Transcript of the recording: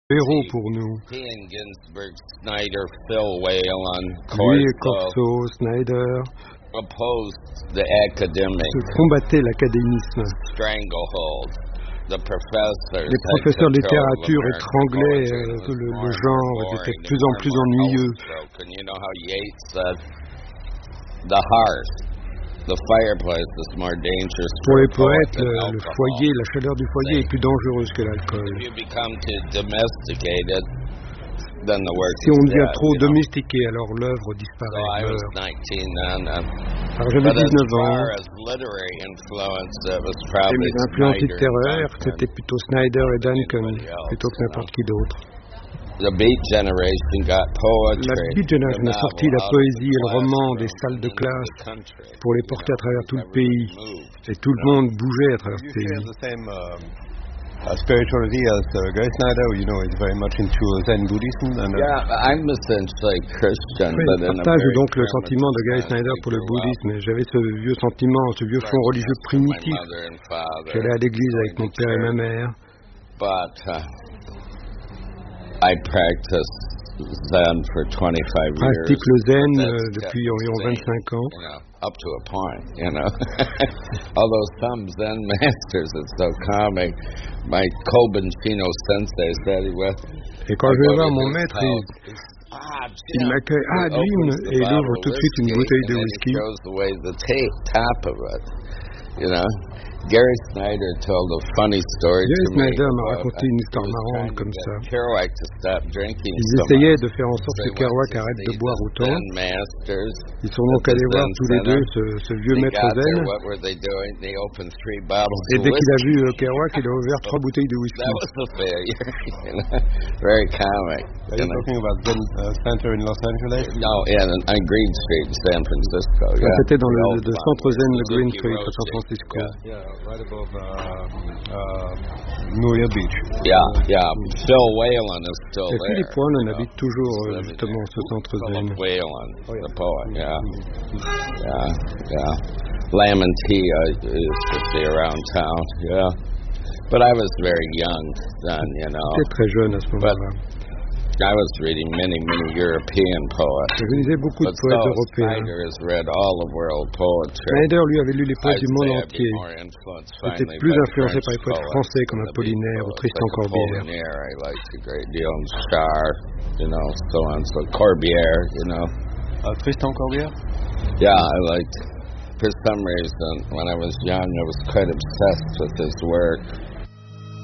héros pour nous. He and Ginsberg, Snyder, Phil Whalen, Lui et Corso, Snyder opposed the academic combattaient l'académisme. stranglehold. The professors Les professeurs de littérature étranglaient le genre, était de plus en plus ennuyeux. You know how Yeats said, the hearth, the fireplace is more dangerous Pour les for a poet poètes, than le alcohol. foyer, la chaleur du foyer est plus dangereuse que l'alcool. If you become too domesticated, then the work Si on is devient dead, trop you know. domestiqué, alors l'œuvre So disparaît, I was meurt. 19 then, and Alors j'avais but as 19 ans, far as literary influence, it was et probably mes influences Snyder and littéraires, Duncan. c'était plutôt Snyder et Duncan, plutôt que n'importe qui d'autre. The Beat Generation got poetry. La Beat Generation a the sorti novel la out poésie et of le the roman des classroom salles de and into classe the country. pour les porter à travers tout le Everybody pays. moved. Et tout le monde bougeait à travers You ce share pays. the same spirituality as Gary Snyder, you know, he's very much into Zen Buddhism. And Yeah, I'm essentially Christian, Oui, but je in a partage very donc le sentiment de Gary primitive Snyder sense. pour le I grew up bouddhisme. J'avais ce vieux sentiment, ce vieux fond religieux with my primitif. mother and father, J'allais à l'église avec going mon to père et ma church. mère. But I practiced Zen for 25 years. Pratique le zen But that's depuis kept environ me sane, 25 ans. you know, up to a point, you know. Although some Zen masters, it's so comic. My Koben Chino sensei said he went. Et quand je vais voir mon maître, il m'accueille. Ah, Jim! Et il ouvre tout de suite une bouteille de whisky. He shows the way the top of it, you know. Gary Snyder told a funny story Gary to me. Snyder m'a about- raconté une histoire he was marrante trying to comme get ça. Kerouac to stop drinking Ils so essayaient much. de faire en sorte They que went Kerouac to arrête see de boire the autant. Zen masters. Ils sont donc allés voir tous les deux ce vieux He maître got there, zen. what were they doing? They opened 3 bottles Et of dès qu'il a whiskey. vu Kerouac, il a ouvert 3 bouteilles de whisky. That was a failure. You know? Very comic. are you you know. talking about Zen Center in Los Angeles? No, yeah, on Green Street, San Francisco. Ça, Yeah. c'était dans The le old one centre with zen de Green Suzuki Street à San Roshi. Francisco. Yeah, right above Muir Beach. Yeah. Phil Whalen is still Et there. Philip Whalen you know. habite toujours He's living justement there. ce centre zen. Philip Whalen, the poet, yeah. Lamantia used to see around town, yeah. But I was very young then, you know. J'étais très jeune à ce moment-là. I was reading many European poets. Je lisais beaucoup de But poètes so européens. Snyder has read all the world poetry. Snyder, lui, avait lu les poètes du monde I'd say I'd be entier. more influenced Il était finally plus by influencé French par les poètes poets français comme than the Apollinaire ou poets. Tristan Like Corbière. Apollinaire, I liked a great deal, and Char, you know, so on. So Corbière, you know. Tristan Corbière? Yeah, I liked. For some reason, when I was young, I was quite obsessed with his work.